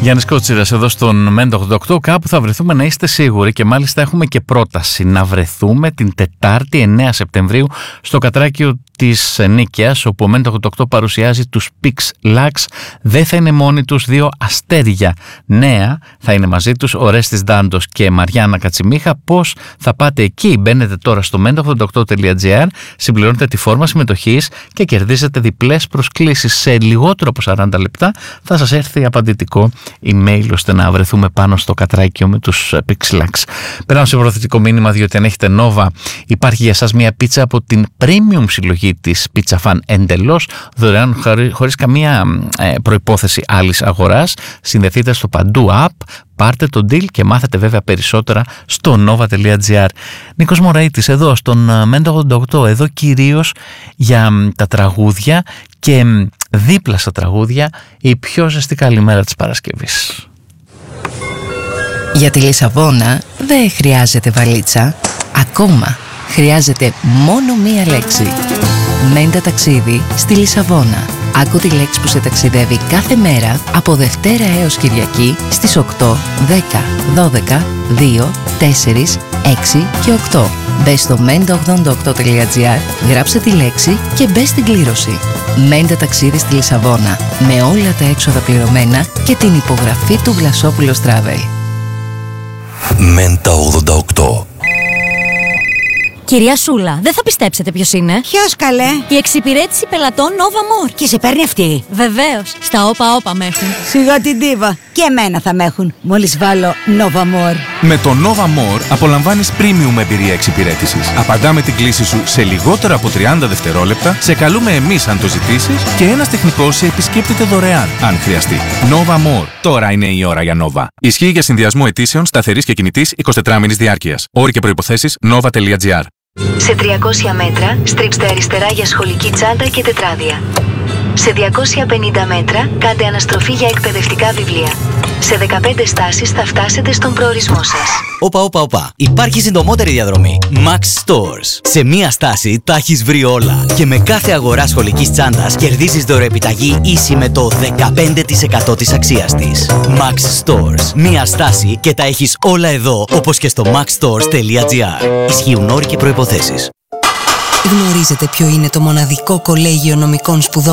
Γιάννης Κότσιρας εδώ στον Μέντα88. Κάπου θα βρεθούμε, να είστε σίγουροι, και μάλιστα έχουμε και πρόταση να βρεθούμε την Τετάρτη 9 Σεπτεμβρίου στο Κατράκιο της Νίκαιας, όπου ο Μέντα88 παρουσιάζει τους Pix Lux. Δεν θα είναι μόνοι τους δύο αστέρια νέα, θα είναι μαζί τους ο Ρέστης Ντάντος και Μαριάννα Κατσιμίχα. Πώς θα πάτε εκεί? Μπαίνετε τώρα στο μέντα88.gr, συμπληρώνετε τη φόρμα συμμετοχής και κερδίζετε διπλές προσκλήσεις. Σε λιγότερο από 40 λεπτά θα σας έρθει απαντητικό email ώστε να βρεθούμε πάνω στο Κατράκιο με τους Pix Lux. Περνάω σε προθετικό μήνυμα, διότι αν έχετε Nova, υπάρχει για σας μια πίτσα από την premium συλλογή της Pizza Fan εντελώς δωρεάν, χωρίς καμία προϋπόθεση άλλης αγοράς. Συνδεθείτε στο Παντού app, πάρτε το deal και μάθετε βέβαια περισσότερα στο nova.gr. Νίκος Μωραΐτης εδώ στον Μέντα88, εδώ κυρίως για τα τραγούδια και δίπλα στα τραγούδια η πιο ζεστή καλημέρα της Παρασκευής. Για τη Λισαβόνα δεν χρειάζεται βαλίτσα, ακόμα χρειάζεται μόνο μία λέξη. Μέντα ταξίδι στη Λισαβόνα. Άκου τη λέξη που σε ταξιδεύει κάθε μέρα από Δευτέρα έως Κυριακή στις 8, 10, 12, 2, 4, 6 και 8. Μπες στο μέντα88.gr, γράψε τη λέξη και μπες στην κλήρωση. Μέντα ταξίδι στη Λισαβόνα, με όλα τα έξοδα πληρωμένα και την υπογραφή του Βλασόπουλος Travel. Μέντα 88. Κυρία Σούλα, δεν θα πιστέψετε ποιος είναι. Ποιος, καλέ? Η εξυπηρέτηση πελατών Nova More. Και σε παίρνει αυτή? Βεβαίως, στα όπα με έχουν. Σιγά την ντίβα. Και εμένα θα με έχουν, μόλις βάλω Nova More. Με το Nova More απολαμβάνεις premium εμπειρία εξυπηρέτησης. Απαντάμε την κλήση σου σε λιγότερα από 30 δευτερόλεπτα, σε καλούμε εμείς αν το ζητήσεις και ένας τεχνικός σε επισκέπτεται δωρεάν, αν χρειαστεί. Nova More. Τώρα είναι η ώρα για Nova. Ισχύει για συνδυασμό αιτήσεων σταθερής και κινητής 24 μήνης διάρκειας. Όροι και προϋποθέσεις nova.gr. Σε 300 μέτρα στρίψτε αριστερά για σχολική τσάντα και τετράδια. Σε 250 μέτρα κάντε αναστροφή για εκπαιδευτικά βιβλία. Σε 15 στάσεις θα φτάσετε στον προορισμό σας. Όπα. Υπάρχει συντομότερη διαδρομή. Max Stores. Σε μία στάση τα έχεις βρει όλα. Και με κάθε αγορά σχολικής τσάντας κερδίζεις δωρεοεπιταγή ίση με το 15% της αξίας της. Max Stores. Μία στάση και τα έχεις όλα εδώ, όπως και στο maxstores.gr. Ισχύουν όροι και προϋποθέσεις. Γνωρίζετε ποιο είναι το μοναδικό κολέγιο νομικών σπουδών